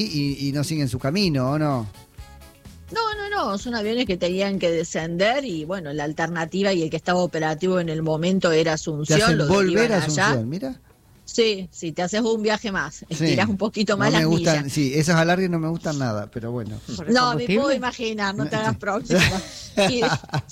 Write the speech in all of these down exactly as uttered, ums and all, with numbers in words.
y, y no siguen su camino, ¿o no? No, no, no, son aviones que tenían que descender y bueno, la alternativa y el que estaba operativo en el momento era Asunción. Te hacen los volver a allá. Asunción, mira. Sí, sí, te haces un viaje más, estirás Sí. un poquito más no las me gustan, millas. Sí, esos alargues no me gustan nada, pero bueno. No, me puedo imaginar, no te hagas próxima. Y,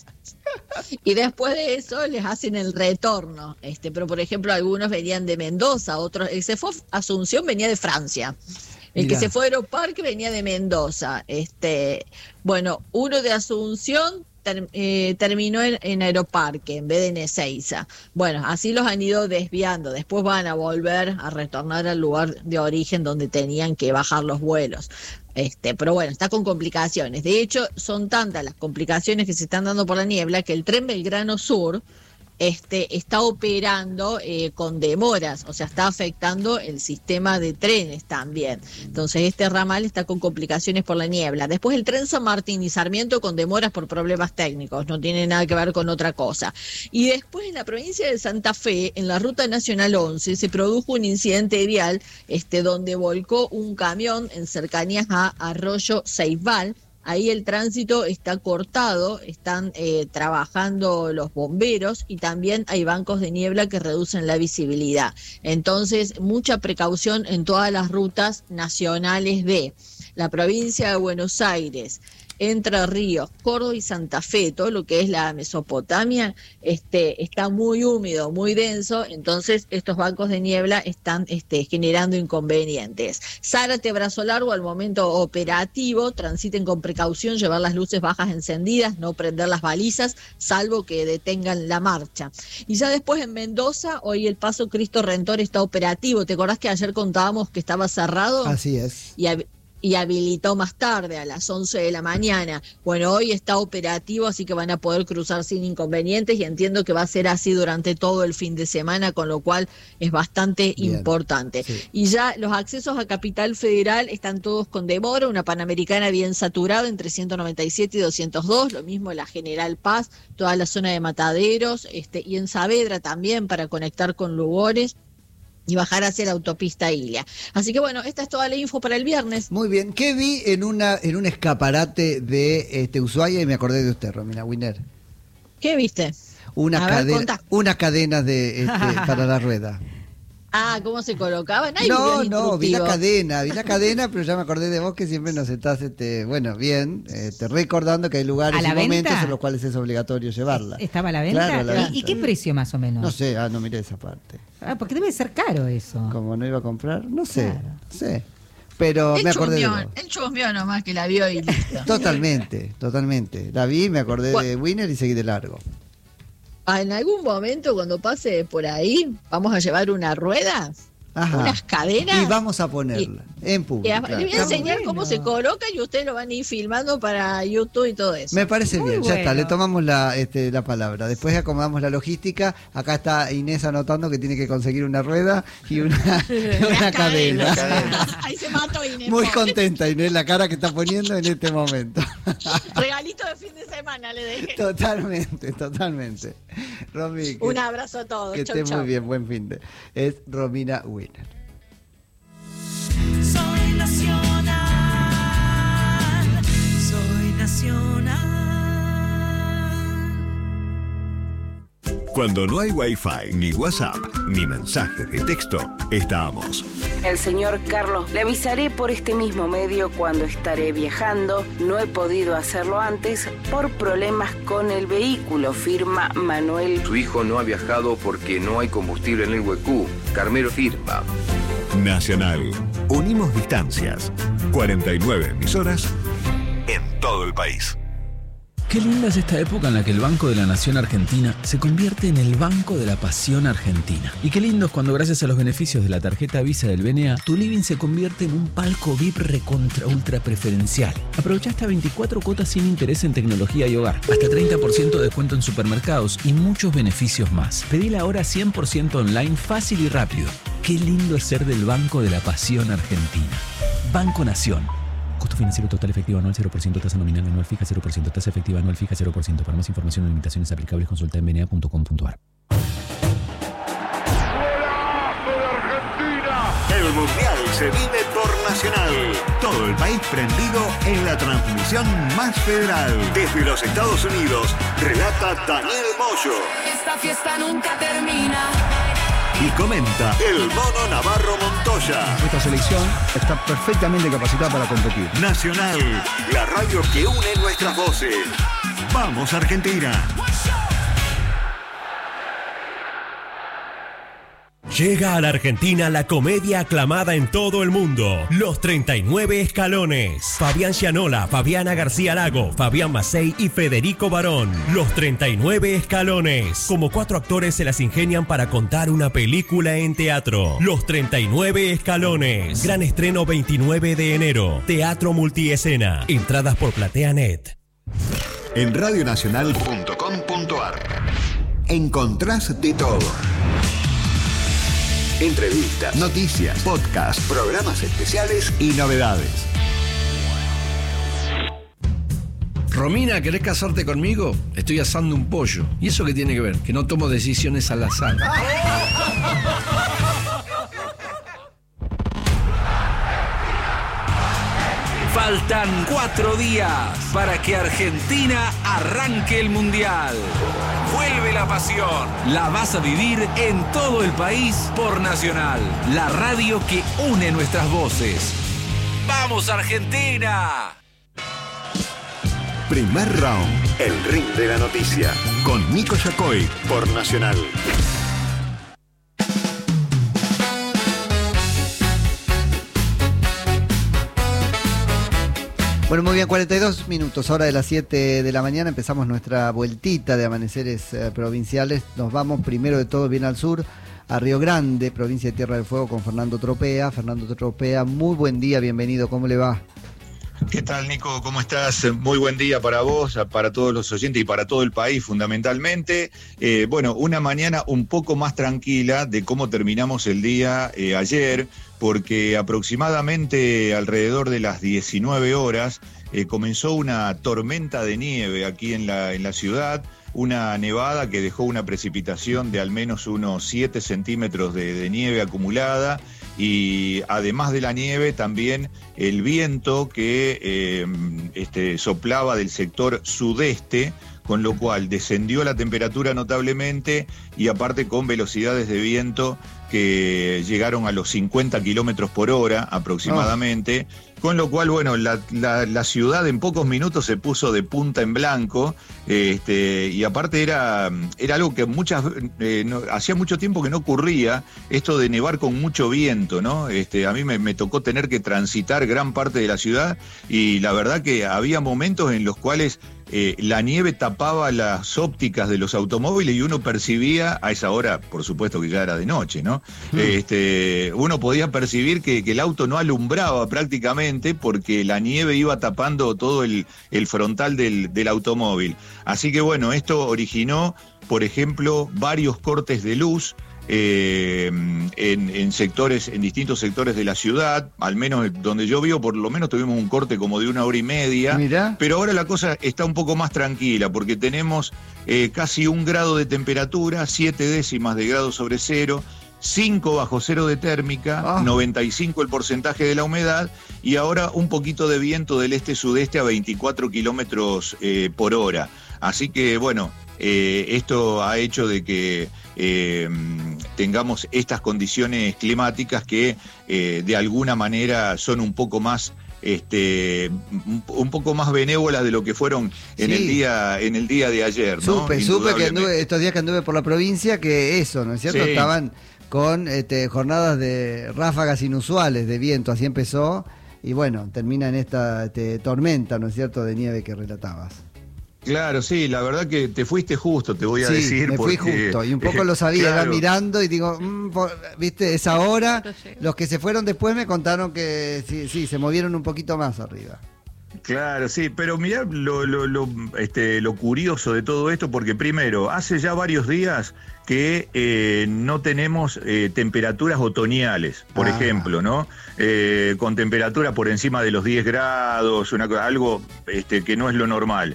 y después de eso les hacen el retorno, este, pero por ejemplo algunos venían de Mendoza, otros, el que se fue a Asunción venía de Francia. El Mirá. que se fue a Aeroparque venía de Mendoza. Este, bueno, uno de Asunción ter, eh, terminó en, en Aeroparque en vez de en Ezeiza. Bueno, así los han ido desviando. Después van a volver a retornar al lugar de origen donde tenían que bajar los vuelos. Este, pero bueno, está con complicaciones. De hecho, son tantas las complicaciones que se están dando por la niebla que el tren Belgrano Sur Este, está operando eh, con demoras, o sea, está afectando el sistema de trenes también. Entonces, este ramal está con complicaciones por la niebla. Después, el tren San Martín y Sarmiento con demoras por problemas técnicos, no tiene nada que ver con otra cosa. Y después, en la provincia de Santa Fe, en la Ruta Nacional once, se produjo un incidente vial este, donde volcó un camión en cercanías a Arroyo Ceibal. Ahí el tránsito está cortado, están eh, trabajando los bomberos y también hay bancos de niebla que reducen la visibilidad. Entonces, mucha precaución en todas las rutas nacionales de la provincia de Buenos Aires, Entre Ríos, Córdoba y Santa Fe, todo lo que es la Mesopotamia, este, está muy húmedo, muy denso, entonces estos bancos de niebla están este, generando inconvenientes. Zárate, Brazo Largo, al momento operativo, transiten con precaución, llevar las luces bajas encendidas, no prender las balizas, salvo que detengan la marcha. Y ya después en Mendoza, hoy el Paso Cristo Redentor está operativo. ¿Te acordás que ayer contábamos que estaba cerrado? Así es. Y hab- y habilitó más tarde, a las once de la mañana. Bueno, hoy está operativo, así que van a poder cruzar sin inconvenientes y entiendo que va a ser así durante todo el fin de semana, con lo cual es bastante Bien, importante. Sí. Y ya los accesos a Capital Federal están todos con demora, una Panamericana bien saturada entre ciento noventa y siete y doscientos dos, lo mismo la General Paz, toda la zona de Mataderos, este, y en Saavedra también para conectar con Lugones y bajar hacia la autopista Ilia. Así que bueno, esta es toda la info para el viernes. Muy bien. ¿Qué vi en una en un escaparate de este, Ushuaia y me acordé de usted, Romina Winer? ¿Qué viste? Una cadena, unas cadenas de este, para la rueda. Ah, ¿cómo se colocaban? Ay, no, no, vi la cadena, vi la cadena, pero ya me acordé de vos que siempre nos estás, este, bueno, bien, eh, te recordando que hay lugares y momentos en los cuales es obligatorio llevarla. ¿Estaba a la venta? Claro, a la venta. ¿Y qué precio más o menos? No sé, ah, no miré esa parte. Ah, porque debe ser caro eso. Como no iba a comprar, no sé, claro. no sé. Pero el me acordé chusmeó, de vos. El chusmeó nomás que la vio y listo. Totalmente, totalmente. La vi, me acordé bueno. de Winer y seguí de largo. En algún momento cuando pase por ahí, vamos a llevar una rueda. Ajá. Unas cadenas. Y vamos a ponerla y, en público. Y, claro. Le voy a enseñar bueno. cómo se coloca y ustedes lo van a ir filmando para YouTube y todo eso. Me parece Muy bien, bueno. ya está, le tomamos la, este, la palabra. Después acomodamos la logística. Acá está Inés anotando que tiene que conseguir una rueda y una, una cadena. cadena. Ahí se mató Inés. Muy contenta Inés, la cara que está poniendo en este momento. Regalito de fin de semana le dejé. Totalmente, totalmente. Romy, un que, abrazo a todos. Que esté muy bien, buen fin de. Es Romina Winer. Soy nacional, soy nacional. Cuando no hay Wi-Fi, ni WhatsApp, ni mensaje de texto, estamos. El señor Carlos, le avisaré por este mismo medio cuando estaré viajando. No he podido hacerlo antes por problemas con el vehículo, firma Manuel. Su hijo no ha viajado porque no hay combustible en el Huecú. Carmelo firma. Nacional. Unimos distancias. cuarenta y nueve emisoras en todo el país. Qué linda es esta época en la que el Banco de la Nación Argentina se convierte en el Banco de la Pasión Argentina. Y qué lindo es cuando gracias a los beneficios de la tarjeta Visa del B N A, tu living se convierte en un palco V I P recontra ultra preferencial. Aprovecha hasta veinticuatro cuotas sin interés en tecnología y hogar, hasta treinta por ciento de descuento en supermercados y muchos beneficios más. Pedila ahora cien por ciento online, fácil y rápido. Qué lindo es ser del Banco de la Pasión Argentina. Banco Nación. Costo financiero total efectivo anual cero por ciento, tasa nominal anual fija cero por ciento, tasa efectiva anual fija cero por ciento. Para más información o limitaciones aplicables consulta en b n a punto com punto a r. El Mundial se vive por Nacional. Todo el país prendido en la transmisión más federal. Desde los Estados Unidos, relata Daniel Moyo. Esta fiesta nunca termina. Y comenta el Mono Navarro Montoya. Esta selección está perfectamente capacitada para competir. Nacional, la radio que une nuestras voces. ¡Vamos, Argentina! Llega a la Argentina la comedia aclamada en todo el mundo, Los treinta y nueve Escalones. Fabián Gianola, Fabiana García Lago, Fabián Macei y Federico Barón. Los treinta y nueve Escalones. Como cuatro actores se las ingenian para contar una película en teatro. Los treinta y nueve Escalones. Gran estreno veintinueve de enero. Teatro Multiescena. Entradas por PlateaNet. En radionacional punto com punto ar encontrás de todo. Entrevistas, noticias, podcasts, programas especiales y novedades. Romina, ¿querés casarte conmigo? Estoy asando un pollo. ¿Y eso qué tiene que ver? Que no tomo decisiones al azar. Faltan cuatro días para que Argentina arranque el Mundial. Vuelve la pasión. La vas a vivir en todo el país por Nacional, la radio que une nuestras voces. ¡Vamos, Argentina! Primer round, el ring de la noticia, con Nico Yacoy por Nacional. Bueno, muy bien, cuarenta y dos minutos, hora de las siete de la mañana, empezamos nuestra vueltita de amaneceres eh, provinciales. Nos vamos primero de todo bien al sur, a Río Grande, provincia de Tierra del Fuego, con Fernando Tropea. Fernando Tropea, muy buen día, bienvenido, ¿cómo le va? ¿Qué tal, Nico? ¿Cómo estás? Muy buen día para vos, para todos los oyentes y para todo el país fundamentalmente. Eh, bueno, una mañana un poco más tranquila de cómo terminamos el día eh, ayer, porque aproximadamente alrededor de las diecinueve horas eh, comenzó una tormenta de nieve aquí en la, en la ciudad, una nevada que dejó una precipitación de al menos unos siete centímetros de, de nieve acumulada. Y además de la nieve, también el viento que eh, este, soplaba del sector sudeste, con lo cual descendió la temperatura notablemente y aparte con velocidades de viento que llegaron a los cincuenta kilómetros por hora aproximadamente, oh. Con lo cual, bueno, la, la, la ciudad en pocos minutos se puso de punta en blanco, este, y aparte era, era algo que muchas eh, no, hacía mucho tiempo que no ocurría, esto de nevar con mucho viento, ¿no? Este, a mí me, me tocó tener que transitar gran parte de la ciudad y la verdad que había momentos en los cuales Eh, la nieve tapaba las ópticas de los automóviles y uno percibía, a esa hora, por supuesto que ya era de noche, ¿no? Mm. Este, uno podía percibir que, que el auto no alumbraba prácticamente porque la nieve iba tapando todo el, el frontal del, del automóvil. Así que bueno, esto originó, por ejemplo, varios cortes de luz, Eh, en, en sectores, en distintos sectores de la ciudad, al menos donde yo vivo, por lo menos tuvimos un corte como de una hora y media. Mirá. Pero ahora la cosa está un poco más tranquila, porque tenemos eh, casi un grado de temperatura, siete décimas de grado sobre cero, cinco bajo cero de térmica, ah. noventa y cinco el porcentaje de la humedad, y ahora un poquito de viento del este-sudeste a veinticuatro kilómetros eh, por hora. Así que, bueno, eh, esto ha hecho de que eh, tengamos estas condiciones climáticas que eh, de alguna manera son un poco más este un poco más benévolas de lo que fueron en sí. el día en el día de ayer, ¿no? Supe, supe que anduve, estos días que anduve por la provincia, que eso, ¿no es cierto? Sí. Estaban con este, jornadas de ráfagas inusuales de viento, así empezó, y bueno, termina en esta este, tormenta, ¿no es cierto?, de nieve que relatabas. Claro, sí, la verdad que te fuiste justo, te voy a sí, decir. me porque, fui justo, y un poco lo sabía, claro. Iba mirando y digo, mmm, por, viste, esa hora, los que se fueron después me contaron que sí, sí, se movieron un poquito más arriba. Claro, sí, pero mirá lo, lo, lo, este, lo curioso de todo esto, porque primero, hace ya varios días que eh, no tenemos eh, temperaturas otoñales, por ah. ejemplo, ¿no? Eh, con temperaturas por encima de los diez grados, una, algo este, que no es lo normal.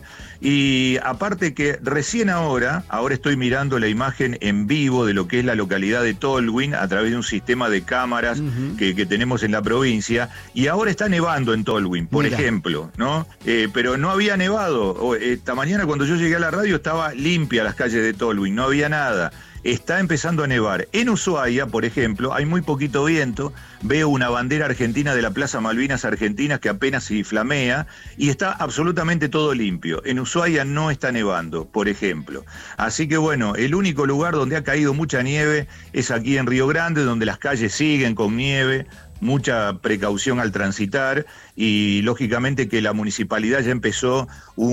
Y aparte que recién ahora, ahora estoy mirando la imagen en vivo de lo que es la localidad de Tolwyn a través de un sistema de cámaras uh-huh. que, que tenemos en la provincia, y ahora está nevando en Tolwyn, por Mira. ejemplo, ¿no? Eh, pero no había nevado. Esta mañana cuando yo llegué a la radio estaba limpia las calles de Tolwyn, no había nada. Está empezando a nevar. En Ushuaia, por ejemplo, hay muy poquito viento. Veo una bandera argentina de la Plaza Malvinas Argentinas que apenas se flamea y está absolutamente todo limpio. En Ushuaia no está nevando, por ejemplo. Así que bueno, el único lugar donde ha caído mucha nieve es aquí en Río Grande, donde las calles siguen con nieve. Mucha precaución al transitar y lógicamente que la municipalidad ya empezó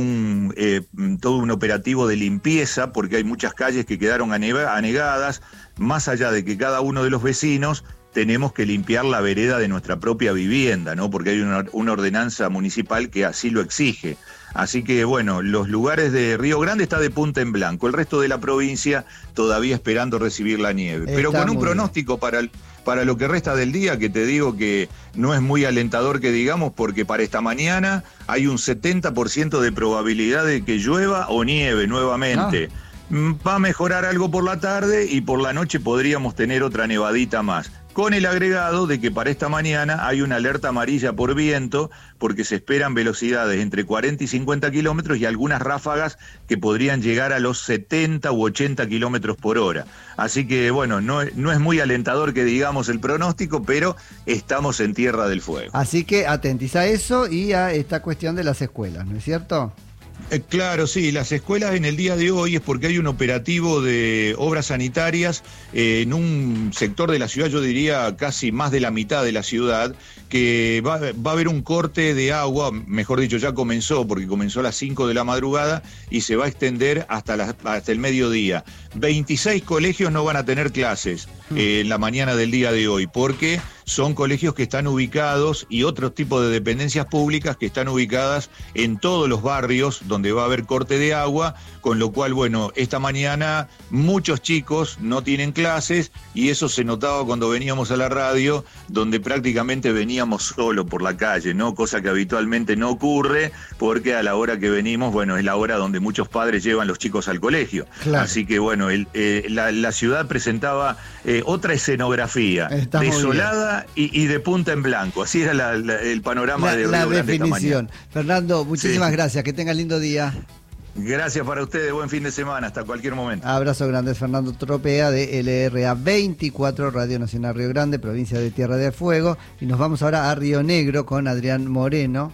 un eh, todo un operativo de limpieza porque hay muchas calles que quedaron anegadas, más allá de que cada uno de los vecinos tenemos que limpiar la vereda de nuestra propia vivienda, ¿no? Porque hay una, una ordenanza municipal que así lo exige. Así que bueno, los lugares de Río Grande está de punta en blanco, el resto de la provincia todavía esperando recibir la nieve, está pero con un pronóstico para el Para lo que resta del día, que te digo que no es muy alentador que digamos, porque para esta mañana hay un setenta por ciento de probabilidad de que llueva o nieve nuevamente. Ah. Va a mejorar algo por la tarde y por la noche podríamos tener otra nevadita más. Con el agregado de que para esta mañana hay una alerta amarilla por viento, porque se esperan velocidades entre cuarenta y cincuenta kilómetros y algunas ráfagas que podrían llegar a los setenta u ochenta kilómetros por hora. Así que bueno, no, no es muy alentador que digamos el pronóstico, pero estamos en Tierra del Fuego. Así que atentís a eso y a esta cuestión de las escuelas, ¿no es cierto? Eh, claro, sí, las escuelas en el día de hoy es porque hay un operativo de obras sanitarias eh, en un sector de la ciudad, yo diría casi más de la mitad de la ciudad, que va, va a haber un corte de agua, mejor dicho, ya comenzó, porque comenzó a las cinco de la madrugada y se va a extender hasta, la, hasta el mediodía. veintiséis colegios no van a tener clases eh, en la mañana del día de hoy, porque son colegios que están ubicados y otros tipos de dependencias públicas que están ubicadas en todos los barrios donde va a haber corte de agua, con lo cual, bueno, esta mañana muchos chicos no tienen clases y eso se notaba cuando veníamos a la radio, donde prácticamente veníamos solo por la calle, ¿no? Cosa que habitualmente no ocurre, porque a la hora que venimos, bueno, es la hora donde muchos padres llevan los chicos al colegio. Claro. Así que, bueno, el, eh, la, la ciudad presentaba eh, otra escenografía, Está desolada y, y de punta en blanco. Así era la, la, el panorama la, de Río La Grande definición. esta mañana. Fernando, muchísimas sí. gracias. Que tengan lindo día. Gracias para ustedes, buen fin de semana, hasta cualquier momento. Abrazo grande, Fernando Tropea de L R A veinticuatro, Radio Nacional Río Grande, provincia de Tierra del Fuego. Y nos vamos ahora a Río Negro con Adrián Moreno.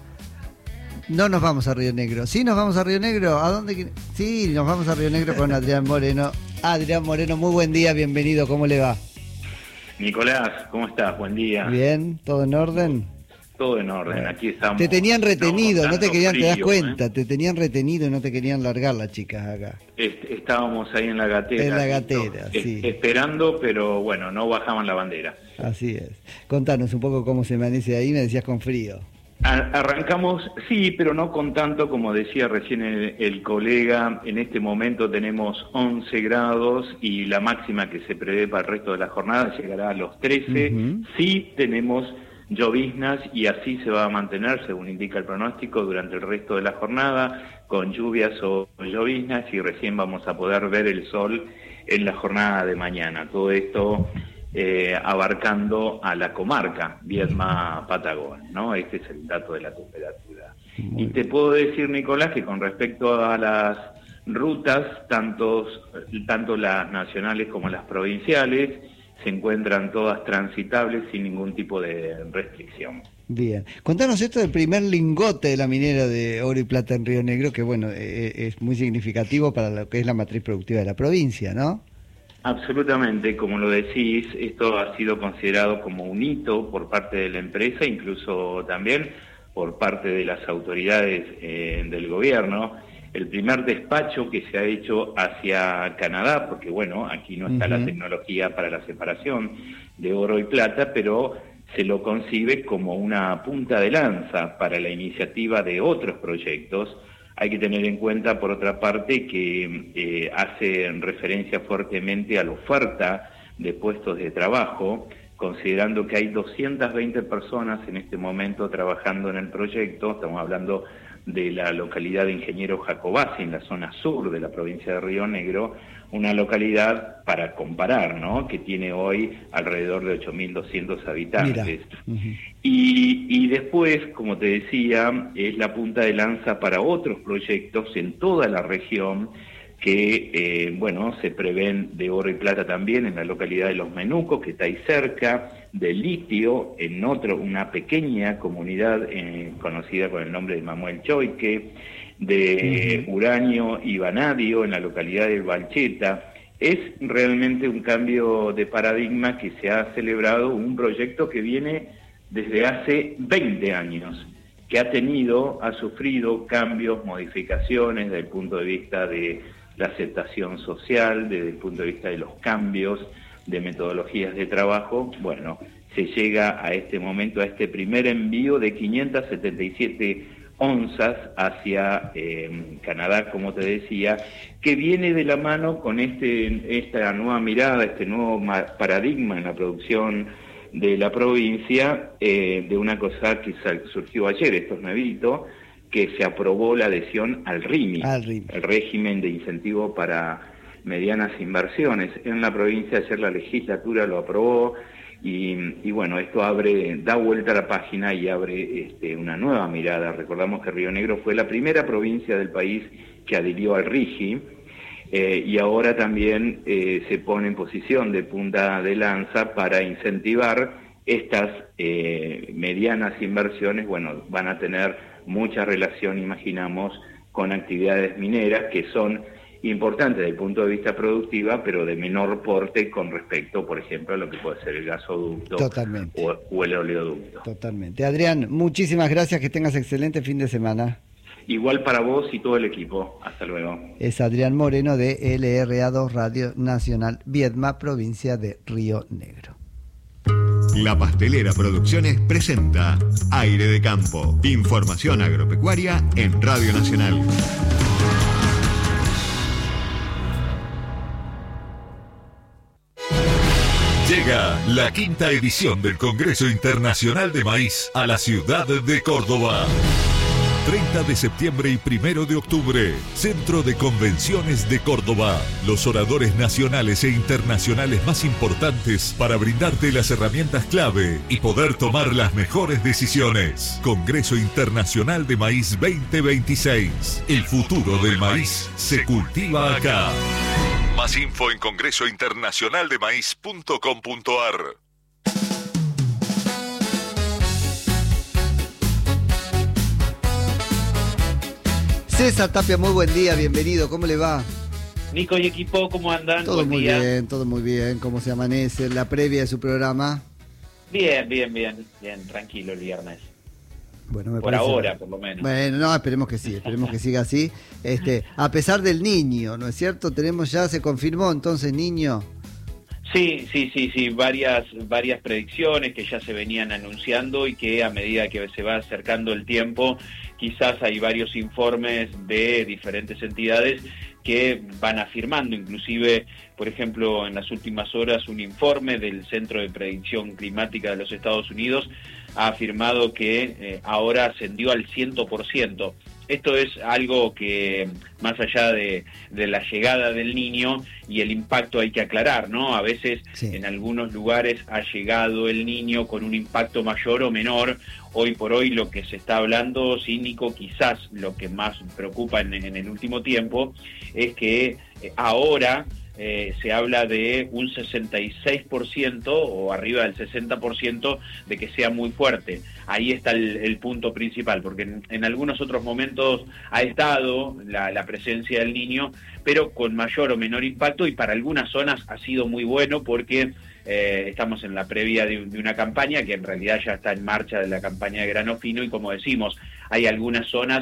No nos vamos a Río Negro. ¿Sí nos vamos a Río Negro? ¿A dónde? Sí, nos vamos a Río Negro con Adrián Moreno. Adrián Moreno, muy buen día, bienvenido, ¿cómo le va? Nicolás, ¿cómo estás? Buen día. Bien, ¿todo en orden? Todo en orden, aquí estamos. Te tenían retenido, no te querían, frío, te das cuenta, ¿eh? te tenían retenido y no te querían largar las chicas acá. Est estábamos ahí en la gatera. En la gatera, es sí. Esperando, pero bueno, no bajaban la bandera. Así es. Contanos un poco cómo se amanece ahí, me decías con frío. Arrancamos, sí, pero no con tanto, como decía recién el, el colega, en este momento tenemos once grados y la máxima que se prevé para el resto de la jornada llegará a los trece. Uh-huh. Sí tenemos lloviznas y así se va a mantener, según indica el pronóstico, durante el resto de la jornada, con lluvias o lloviznas, y recién vamos a poder ver el sol en la jornada de mañana. Todo esto eh, abarcando a la comarca Viedma-Patagonia, ¿no? Este es el dato de la temperatura. Muy y te puedo decir, Nicolás, que con respecto a las rutas, tantos, tanto las nacionales como las provinciales, se encuentran todas transitables sin ningún tipo de restricción. Bien. Contanos esto del primer lingote de la minera de oro y plata en Río Negro, que bueno, es muy significativo para lo que es la matriz productiva de la provincia, ¿no? Absolutamente, como lo decís, esto ha sido considerado como un hito por parte de la empresa, incluso también por parte de las autoridades eh, del gobierno. El primer despacho que se ha hecho hacia Canadá, porque bueno, aquí no está uh-huh. la tecnología para la separación de oro y plata, pero se lo concibe como una punta de lanza para la iniciativa de otros proyectos. Hay que tener en cuenta, por otra parte, que eh, hace referencia fuertemente a la oferta de puestos de trabajo, considerando que hay doscientas veinte personas en este momento trabajando en el proyecto. Estamos hablando de la localidad de Ingeniero Jacobasi, en la zona sur de la provincia de Río Negro, una localidad, para comparar, ¿no?, que tiene hoy alrededor de ocho mil doscientos habitantes. Uh-huh. Y, y después, como te decía, es la punta de lanza para otros proyectos en toda la región que, eh, bueno, se prevén de oro y plata también en la localidad de Los Menucos, que está ahí cerca, de litio en otro, una pequeña comunidad eh, conocida con el nombre de Manuel Choique, de uh-huh. uranio y vanadio en la localidad de Valcheta. Es realmente un cambio de paradigma que se ha celebrado, un proyecto que viene desde hace veinte años, que ha tenido, ha sufrido cambios, modificaciones desde el punto de vista de la aceptación social, desde el punto de vista de los cambios de metodologías de trabajo. Bueno, se llega a este momento, a este primer envío de quinientas setenta y siete onzas hacia eh, Canadá, como te decía, que viene de la mano con este esta nueva mirada, este nuevo paradigma en la producción de la provincia, eh, de una cosa que surgió ayer, esto es nuevito, que se aprobó la adhesión al R I M I, al R I M I, el régimen de incentivo para medianas inversiones. En la provincia ayer la legislatura lo aprobó y, y bueno, esto abre, da vuelta a la página y abre este, una nueva mirada. Recordamos que Río Negro fue la primera provincia del país que adhirió al R I G I, eh, y ahora también eh, se pone en posición de punta de lanza para incentivar estas eh, medianas inversiones. Bueno, van a tener mucha relación, imaginamos, con actividades mineras que son importantes desde el punto de vista productiva, pero de menor porte con respecto, por ejemplo, a lo que puede ser el gasoducto o, o el oleoducto. Totalmente. Adrián, muchísimas gracias, que tengas excelente fin de semana. Igual para vos y todo el equipo. Hasta luego. Es Adrián Moreno de L R A dos Radio Nacional Viedma, provincia de Río Negro. La Pastelera Producciones presenta Aire de Campo. Información agropecuaria en Radio Nacional. Llega la quinta edición del Congreso Internacional de Maíz a la ciudad de Córdoba. treinta de septiembre y primero de octubre, Centro de Convenciones de Córdoba. Los oradores nacionales e internacionales más importantes para brindarte las herramientas clave y poder tomar las mejores decisiones. Congreso Internacional de Maíz veinte veintiséis. El futuro del maíz se cultiva acá. Más info en congreso internacional de maíz punto com punto a r. César Tapia, muy buen día, bienvenido, ¿cómo le va? Nico y equipo, ¿cómo andan? Todo buen muy día. bien, todo muy bien, ¿cómo se amanece? La previa de su programa. Bien, bien, bien, bien, tranquilo el viernes. Bueno, me por parece ahora, bien. por lo menos. Bueno, no, esperemos que sí, esperemos que siga así. Este, a pesar del niño, ¿no es cierto? Tenemos ya, se confirmó entonces niño. Sí, sí, sí, sí, varias, varias predicciones que ya se venían anunciando y que a medida que se va acercando el tiempo, quizás hay varios informes de diferentes entidades que van afirmando, inclusive, por ejemplo, en las últimas horas, un informe del Centro de Predicción Climática de los Estados Unidos ha afirmado que eh, ahora ascendió al cien por ciento. Esto es algo que, más allá de, de la llegada del niño y el impacto, hay que aclarar, ¿no? A veces sí. En algunos lugares ha llegado el niño con un impacto mayor o menor. Hoy por hoy lo que se está hablando, cínico, quizás lo que más preocupa en, en el último tiempo, es que eh, ahora eh, se habla de un sesenta y seis por ciento o arriba del sesenta por ciento de que sea muy fuerte. Ahí está el, el punto principal, porque en, en algunos otros momentos ha estado la, la presencia del niño, pero con mayor o menor impacto, y para algunas zonas ha sido muy bueno porque eh, estamos en la previa de, de una campaña que en realidad ya está en marcha, de la campaña de grano fino, y como decimos, hay algunas zonas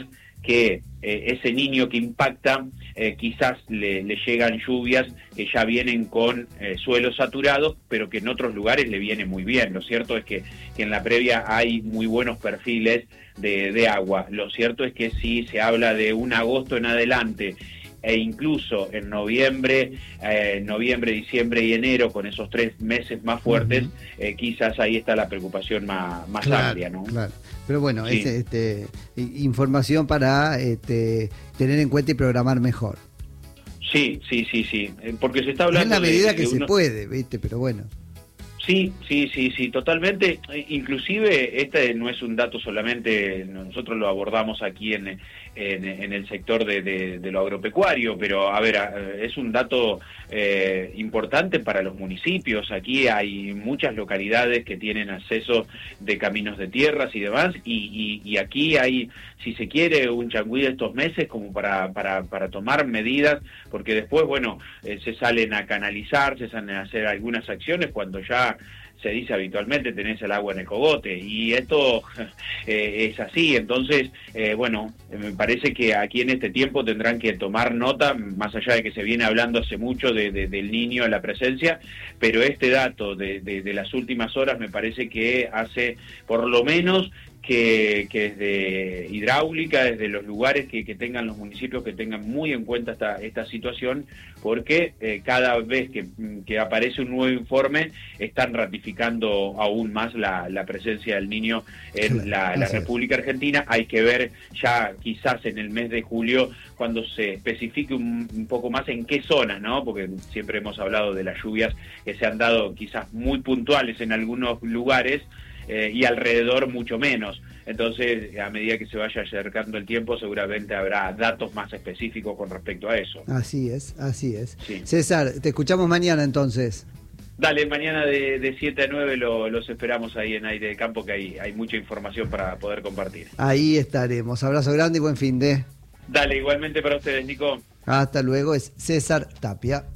que eh, ese niño que impacta, eh, quizás le, le llegan lluvias que ya vienen con eh, suelos saturados, pero que en otros lugares le viene muy bien. Lo cierto es que, que en la previa hay muy buenos perfiles de, de agua. Lo cierto es que si se habla de un agosto en adelante, e incluso en noviembre, eh, noviembre, diciembre y enero, con esos tres meses más fuertes, uh-huh. eh, quizás ahí está la preocupación más, más claro, amplia, ¿no? Claro. Pero bueno, Sí. es este, información para este, tener en cuenta y programar mejor. Sí, sí, sí, sí, eh, porque se está hablando... En la medida de, que de se uno... puede, ¿viste? Pero bueno. Sí, sí, sí, sí, totalmente. Inclusive este no es un dato solamente, nosotros lo abordamos aquí en, en, en el sector de, de, de lo agropecuario, pero a ver, es un dato eh, importante para los municipios. Aquí hay muchas localidades que tienen acceso de caminos de tierras y demás, y, y, y aquí hay, si se quiere, un changüí de estos meses como para, para, para tomar medidas, porque después, bueno, eh, se salen a canalizar, se salen a hacer algunas acciones cuando ya se dice habitualmente tenés el agua en el cogote, y esto eh, es así. Entonces, eh, bueno, me parece que aquí en este tiempo tendrán que tomar nota, más allá de que se viene hablando hace mucho de, de, del niño en la presencia, pero este dato de, de, de las últimas horas me parece que hace por lo menos que, que desde hidráulica, desde los lugares que, que tengan los municipios, que tengan muy en cuenta esta, esta situación, porque eh, cada vez que, que aparece un nuevo informe están ratificando aún más la, la presencia del niño en la, la República Argentina. Hay que ver ya quizás en el mes de julio cuando se especifique un, un poco más en qué zonas, ¿no? Porque siempre hemos hablado de las lluvias que se han dado quizás muy puntuales en algunos lugares, Eh, y alrededor mucho menos. Entonces, a medida que se vaya acercando el tiempo, seguramente habrá datos más específicos con respecto a eso. Así es, así es. Sí. César, te escuchamos mañana entonces. Dale, mañana de, de siete a nueve lo, los esperamos ahí en Aire de Campo, que hay, hay mucha información para poder compartir. Ahí estaremos. Abrazo grande y buen fin de. Dale, igualmente para ustedes, Nico. Hasta luego, es César Tapia.